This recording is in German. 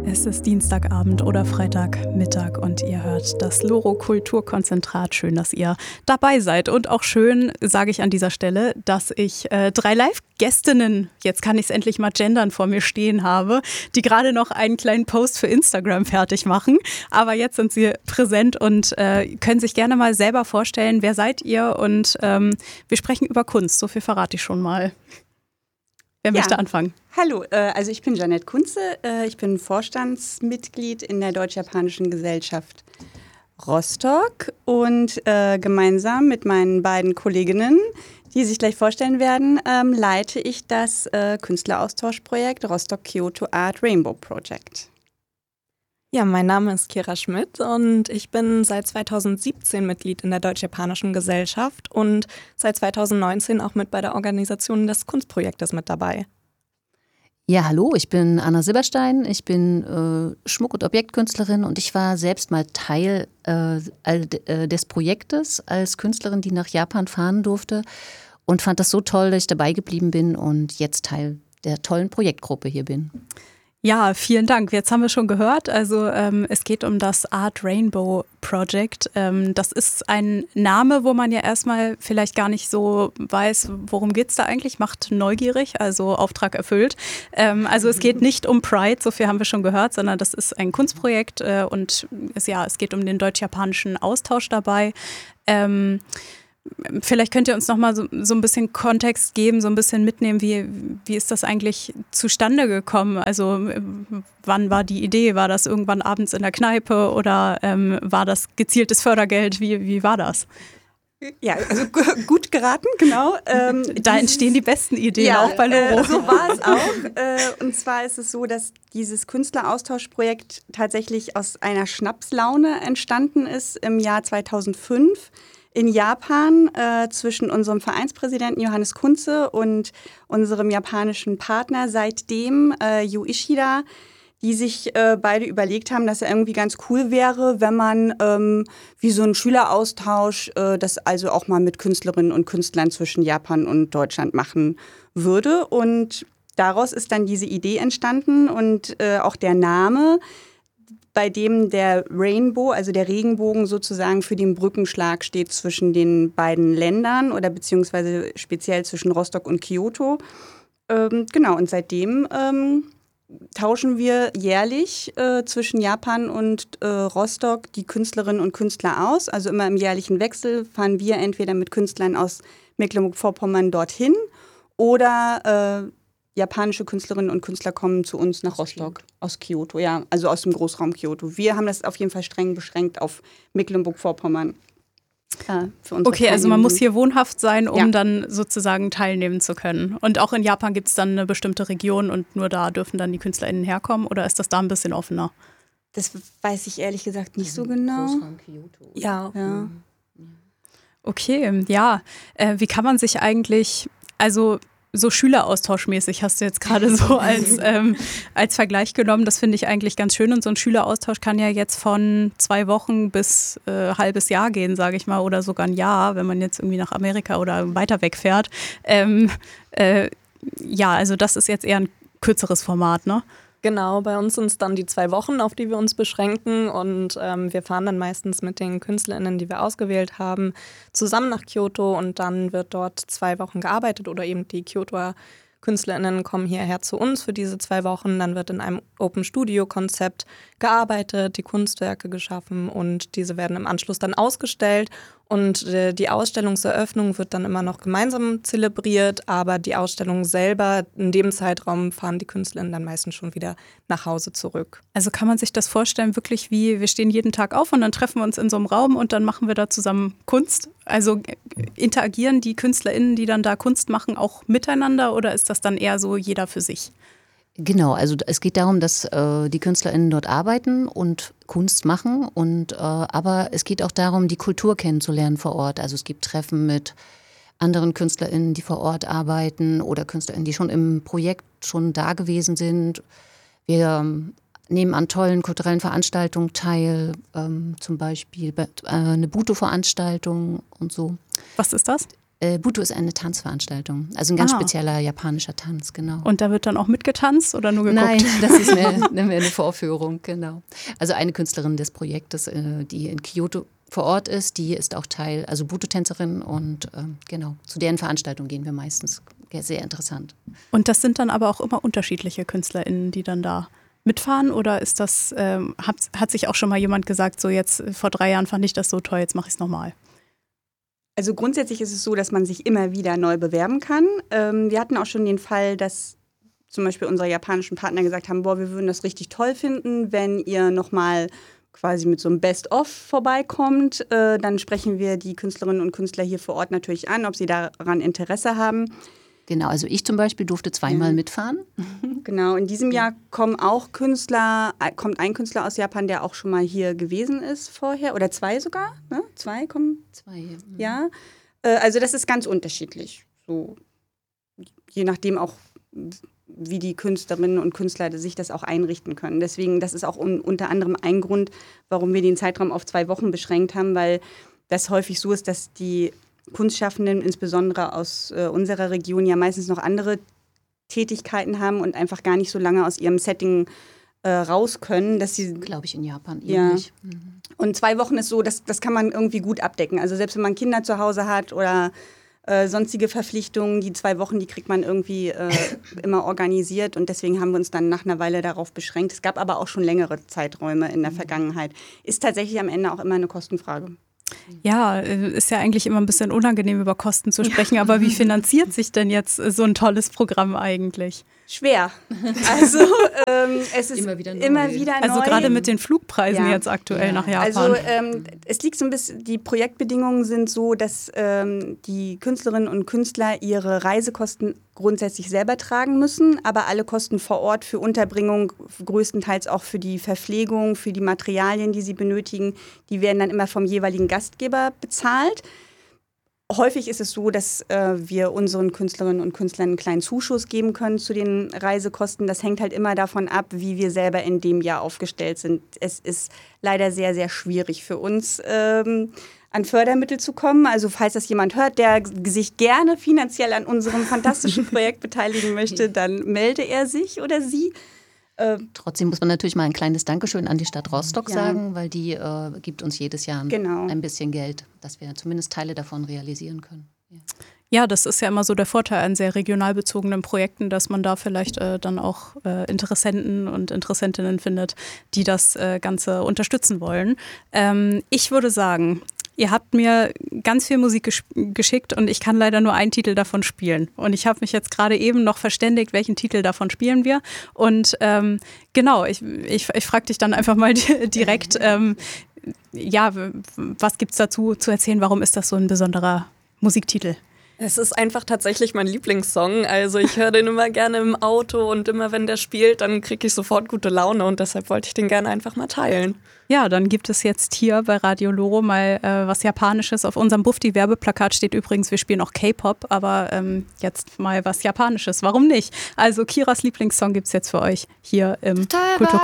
Es ist Dienstagabend oder Freitagmittag und ihr hört das Loro Kulturkonzentrat. Schön, dass ihr dabei seid. Und auch schön, sage ich an dieser Stelle, dass ich 3 Live-Gästinnen, jetzt kann ich es endlich mal gendern, vor mir stehen habe, die gerade noch einen kleinen Post für Instagram fertig machen. Aber jetzt sind sie präsent und können sich gerne mal selber vorstellen, wer seid ihr? Und wir sprechen über Kunst, so viel verrate ich schon mal. Wer möchte anfangen? Hallo, also ich bin Jeanette Kunze, ich bin Vorstandsmitglied in der Deutsch-Japanischen Gesellschaft Rostock und gemeinsam mit meinen beiden Kolleginnen, die sich gleich vorstellen werden, leite ich das Künstleraustauschprojekt Rostock-Kyoto Art Rainbow Project. Ja, mein Name ist Kira Schmidt und ich bin seit 2017 Mitglied in der Deutsch-Japanischen Gesellschaft und seit 2019 auch mit bei der Organisation des Kunstprojektes mit dabei. Ja, hallo, ich bin Anna Silberstein, ich bin Schmuck- und Objektkünstlerin und ich war selbst mal Teil des Projektes als Künstlerin, die nach Japan fahren durfte und fand das so toll, dass ich dabei geblieben bin und jetzt Teil der tollen Projektgruppe hier bin. Ja, vielen Dank. Jetzt haben wir schon gehört, also es geht um das Art Rainbow Project. Das ist ein Name, wo man ja erstmal vielleicht gar nicht so weiß, worum geht es da eigentlich, macht neugierig, also Auftrag erfüllt. Also es geht nicht um Pride, so viel haben wir schon gehört, sondern das ist ein Kunstprojekt und es geht um den deutsch-japanischen Austausch dabei. Vielleicht könnt ihr uns noch mal so ein bisschen Kontext geben, so ein bisschen mitnehmen, wie ist das eigentlich zustande gekommen? Also wann war die Idee? War das irgendwann abends in der Kneipe oder war das gezieltes Fördergeld? Wie war das? Ja, also gut geraten, genau. Da entstehen die besten Ideen, auch bei Loro. So war es auch. Und zwar ist es so, dass dieses Künstleraustauschprojekt tatsächlich aus einer Schnapslaune entstanden ist im Jahr 2005. In Japan zwischen unserem Vereinspräsidenten Johannes Kunze und unserem japanischen Partner seitdem, Yu Ishida, die sich beide überlegt haben, dass es irgendwie ganz cool wäre, wenn man wie so einen Schüleraustausch das also auch mal mit Künstlerinnen und Künstlern zwischen Japan und Deutschland machen würde. Und daraus ist dann diese Idee entstanden und auch der Name, bei dem der Rainbow, also der Regenbogen sozusagen für den Brückenschlag steht zwischen den beiden Ländern oder beziehungsweise speziell zwischen Rostock und Kyoto. Genau, und seitdem tauschen wir jährlich zwischen Japan und Rostock die Künstlerinnen und Künstler aus. Also immer im jährlichen Wechsel fahren wir entweder mit Künstlern aus Mecklenburg-Vorpommern dorthin oder japanische Künstlerinnen und Künstler kommen zu uns nach Rostock, aus Kyoto, ja, also aus dem Großraum Kyoto. Wir haben das auf jeden Fall streng beschränkt auf Mecklenburg-Vorpommern. Okay, also man muss hier wohnhaft sein, um dann sozusagen teilnehmen zu können. Und auch in Japan gibt es dann eine bestimmte Region und nur da dürfen dann die KünstlerInnen herkommen oder ist das da ein bisschen offener? Das weiß ich ehrlich gesagt nicht so genau. Großraum Kyoto. Ja. Okay, ja. Wie kann man sich eigentlich, also so schüleraustauschmäßig hast du jetzt gerade so als Vergleich genommen. Das finde ich eigentlich ganz schön. Und so ein Schüleraustausch kann ja jetzt von 2 Wochen bis halbes Jahr gehen, sage ich mal, oder sogar ein Jahr, wenn man jetzt irgendwie nach Amerika oder weiter wegfährt. Ja, also das ist jetzt eher ein kürzeres Format, ne? Genau, bei uns sind es dann die 2 Wochen, auf die wir uns beschränken und wir fahren dann meistens mit den KünstlerInnen, die wir ausgewählt haben, zusammen nach Kyoto und dann wird dort 2 Wochen gearbeitet oder eben die Kyotoer KünstlerInnen kommen hierher zu uns für diese 2 Wochen. Dann wird in einem Open-Studio-Konzept gearbeitet, die Kunstwerke geschaffen und diese werden im Anschluss dann ausgestellt. Und die Ausstellungseröffnung wird dann immer noch gemeinsam zelebriert, aber die Ausstellung selber, in dem Zeitraum fahren die KünstlerInnen dann meistens schon wieder nach Hause zurück. Also kann man sich das vorstellen, wirklich wie, wir stehen jeden Tag auf und dann treffen wir uns in so einem Raum und dann machen wir da zusammen Kunst? Also interagieren die KünstlerInnen, die dann da Kunst machen, auch miteinander oder ist das dann eher so jeder für sich? Genau, also es geht darum, dass die KünstlerInnen dort arbeiten und Kunst machen aber es geht auch darum, die Kultur kennenzulernen vor Ort. Also es gibt Treffen mit anderen KünstlerInnen, die vor Ort arbeiten oder KünstlerInnen, die schon im Projekt schon da gewesen sind. Wir nehmen an tollen kulturellen Veranstaltungen teil, zum Beispiel eine Buto-Veranstaltung und so. Was ist das? Buto ist eine Tanzveranstaltung, also ein ganz spezieller japanischer Tanz, genau. Und da wird dann auch mitgetanzt oder nur geguckt? Nein, das ist eine Vorführung, genau. Also eine Künstlerin des Projektes, die in Kyoto vor Ort ist, die ist auch Teil, also Buto-Tänzerin und genau, zu deren Veranstaltung gehen wir meistens. Sehr interessant. Und das sind dann aber auch immer unterschiedliche KünstlerInnen, die dann da mitfahren oder ist das, hat sich auch schon mal jemand gesagt, so jetzt vor 3 Jahren fand ich das so toll, jetzt mache ich es nochmal? Also grundsätzlich ist es so, dass man sich immer wieder neu bewerben kann. Wir hatten auch schon den Fall, dass zum Beispiel unsere japanischen Partner gesagt haben, wir würden das richtig toll finden, wenn ihr nochmal quasi mit so einem Best-of vorbeikommt. Dann sprechen wir die Künstlerinnen und Künstler hier vor Ort natürlich an, ob sie daran Interesse haben. Genau, also ich zum Beispiel durfte 2-mal mitfahren. Genau, in diesem Jahr kommt ein Künstler aus Japan, der auch schon mal hier gewesen ist vorher. Oder 2 sogar, ne? 2 kommen. 2, ja. Also das ist ganz unterschiedlich. So, je nachdem auch, wie die Künstlerinnen und Künstler sich das auch einrichten können. Deswegen, das ist auch unter anderem ein Grund, warum wir den Zeitraum auf 2 Wochen beschränkt haben, weil das häufig so ist, dass die Kunstschaffenden, insbesondere aus unserer Region, ja meistens noch andere Tätigkeiten haben und einfach gar nicht so lange aus ihrem Setting raus können, dass sie... Glaube ich in Japan ähnlich. Ja. Und 2 Wochen ist so, das kann man irgendwie gut abdecken. Also selbst wenn man Kinder zu Hause hat oder sonstige Verpflichtungen, die 2 Wochen, die kriegt man irgendwie immer organisiert und deswegen haben wir uns dann nach einer Weile darauf beschränkt. Es gab aber auch schon längere Zeiträume in der Vergangenheit. Ist tatsächlich am Ende auch immer eine Kostenfrage. Ja, ist ja eigentlich immer ein bisschen unangenehm, über Kosten zu sprechen, aber wie finanziert sich denn jetzt so ein tolles Programm eigentlich? Schwer. Also es ist immer wieder neu. Also gerade mit den Flugpreisen jetzt aktuell nach Japan. Also es liegt so ein bisschen, die Projektbedingungen sind so, dass die Künstlerinnen und Künstler ihre Reisekosten grundsätzlich selber tragen müssen, aber alle Kosten vor Ort für Unterbringung, größtenteils auch für die Verpflegung, für die Materialien, die sie benötigen, die werden dann immer vom jeweiligen Gastgeber bezahlt. Häufig ist es so, dass wir unseren Künstlerinnen und Künstlern einen kleinen Zuschuss geben können zu den Reisekosten. Das hängt halt immer davon ab, wie wir selber in dem Jahr aufgestellt sind. Es ist leider sehr, sehr schwierig für uns, an Fördermittel zu kommen. Also falls das jemand hört, der sich gerne finanziell an unserem fantastischen Projekt beteiligen möchte, dann melde er sich oder sie. Trotzdem muss man natürlich mal ein kleines Dankeschön an die Stadt Rostock sagen, weil die gibt uns jedes Jahr ein bisschen Geld, dass wir zumindest Teile davon realisieren können. Ja, das ist ja immer so der Vorteil an sehr regional bezogenen Projekten, dass man da vielleicht dann auch Interessenten und Interessentinnen findet, die das Ganze unterstützen wollen. Ich würde sagen, ihr habt mir ganz viel Musik geschickt und ich kann leider nur einen Titel davon spielen. Und ich habe mich jetzt gerade eben noch verständigt, welchen Titel davon spielen wir. Und genau, ich frage dich dann einfach mal direkt, was gibt es dazu zu erzählen? Warum ist das so ein besonderer Musiktitel? Es ist einfach tatsächlich mein Lieblingssong. Also ich höre den immer gerne im Auto und immer wenn der spielt, dann kriege ich sofort gute Laune und deshalb wollte ich den gerne einfach mal teilen. Ja, dann gibt es jetzt hier bei Radio Loro mal was Japanisches. Auf unserem Bufti-Werbeplakat steht übrigens, wir spielen auch K-Pop, aber jetzt mal was Japanisches. Warum nicht? Also Kiras Lieblingssong gibt es jetzt für euch hier im Kulturkonzentrat.